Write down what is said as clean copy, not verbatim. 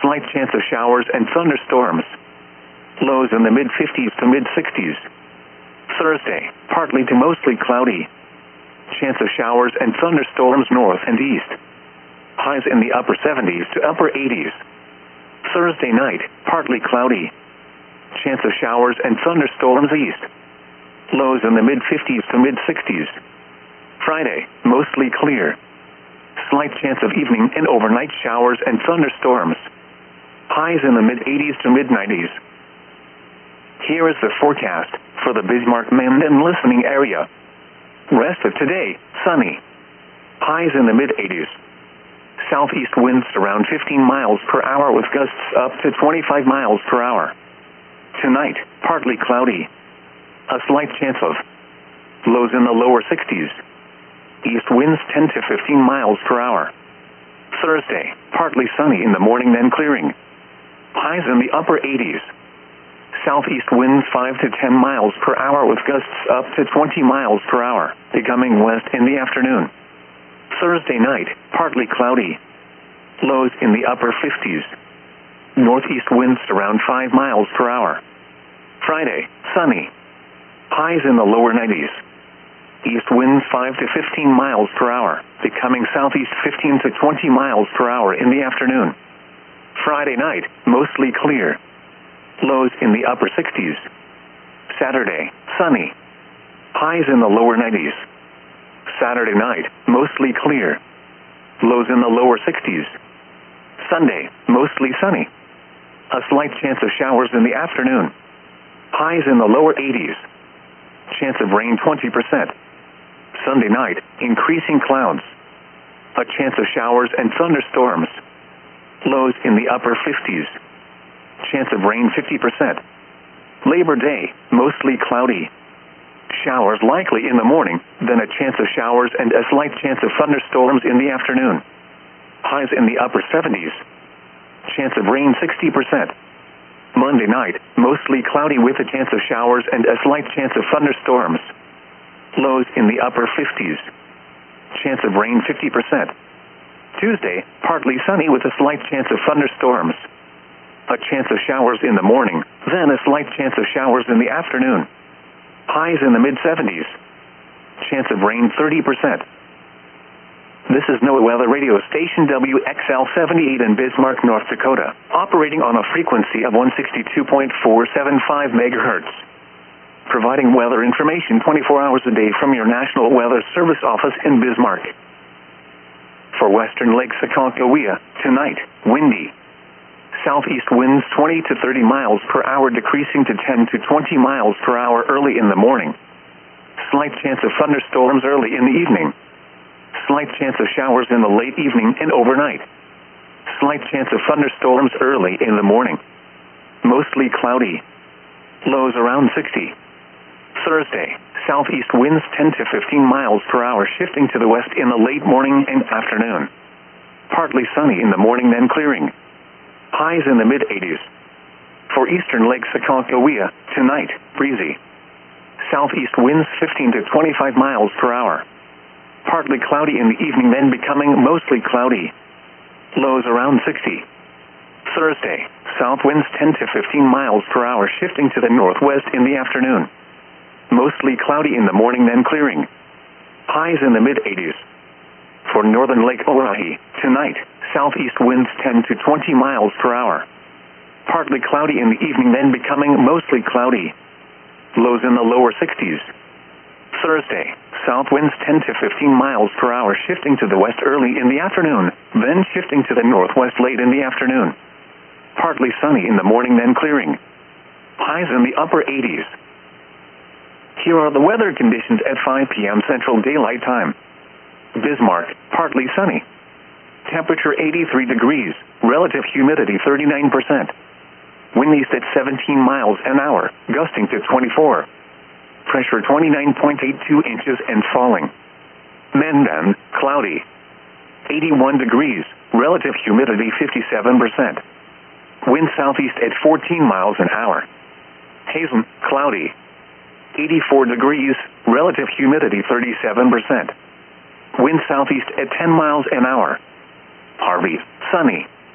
slight chance of showers and thunderstorms. Lows in the mid-50s to mid-60s. Thursday, partly to mostly cloudy. Chance of showers and thunderstorms north and east. Highs in the upper 70s to upper 80s. Thursday night, partly cloudy. Chance of showers and thunderstorms east. Lows in the mid-50s to mid-60s. Friday, mostly clear. Slight chance of evening and overnight showers and thunderstorms. Highs in the mid-80s to mid-90s. Here is the forecast for the Bismarck, Menden listening area. Rest of today, sunny. Highs in the mid-80s. Southeast winds around 15 miles per hour with gusts up to 25 miles per hour. Tonight, partly cloudy. A slight chance of lows in the lower 60s. East winds 10 to 15 miles per hour. Thursday, partly sunny in the morning then clearing. Highs in the upper 80s. Southeast winds 5 to 10 miles per hour with gusts up to 20 miles per hour, becoming west in the afternoon. Thursday night, partly cloudy. Lows in the upper 50s. Northeast winds around 5 miles per hour. Friday, sunny. Highs in the lower 90s. East winds 5 to 15 miles per hour, becoming southeast 15 to 20 miles per hour in the afternoon. Friday night, mostly clear. Lows in the upper 60s. Saturday, sunny. Highs in the lower 90s. Saturday night, mostly clear. Lows in the lower 60s. Sunday, mostly sunny. A slight chance of showers in the afternoon. Highs in the lower 80s. Chance of rain 20%. Sunday night, increasing clouds. A chance of showers and thunderstorms. Lows in the upper 50s. Chance of rain 50%. Labor Day, mostly cloudy. Showers likely in the morning, then a chance of showers and a slight chance of thunderstorms in the afternoon. Highs in the upper 70s. Chance of rain 60%. Monday night, mostly cloudy with a chance of showers and a slight chance of thunderstorms. Lows in the upper 50s. Chance of rain 50%. Tuesday, partly sunny with a slight chance of thunderstorms. A chance of showers in the morning, then a slight chance of showers in the afternoon. Highs in the mid-70s. Chance of rain 30%. This is NOAA Weather Radio Station WXL-78 in Bismarck, North Dakota, operating on a frequency of 162.475 megahertz. Providing weather information 24 hours a day from your National Weather Service office in Bismarck. For western Lake Sakoncohea, tonight, windy. Southeast winds 20 to 30 miles per hour decreasing to 10 to 20 miles per hour early in the morning. Slight chance of thunderstorms early in the evening. Slight chance of showers in the late evening and overnight. Slight chance of thunderstorms early in the morning. Mostly cloudy. Lows around 60. Thursday, southeast winds 10 to 15 miles per hour shifting to the west in the late morning and afternoon. Partly sunny in the morning then clearing. Highs in the mid-80s. For eastern Lake Sakoncohea, tonight, breezy. Southeast winds 15 to 25 miles per hour. Partly cloudy in the evening then becoming mostly cloudy. Lows around 60. Thursday, south winds 10 to 15 miles per hour shifting to the northwest in the afternoon. Mostly cloudy in the morning then clearing. Highs in the mid-80s. For northern Lake Oahe, tonight, southeast winds 10 to 20 miles per hour. Partly cloudy in the evening then becoming mostly cloudy. Lows in the lower 60s. Thursday, south winds 10 to 15 miles per hour shifting to the west early in the afternoon, then shifting to the northwest late in the afternoon. Partly sunny in the morning then clearing. Highs in the upper 80s. Here are the weather conditions at 5 p.m. Central Daylight Time. Bismarck, partly sunny. Temperature 83 degrees, relative humidity 39%. Wind east at 17 miles an hour, gusting to 24. Pressure 29.82 inches and falling. Menden, cloudy. 81 degrees, relative humidity 57%. Wind southeast at 14 miles an hour. Hazen, cloudy. 84 degrees, relative humidity 37%. Wind southeast at 10 miles an hour. Harvey, sunny.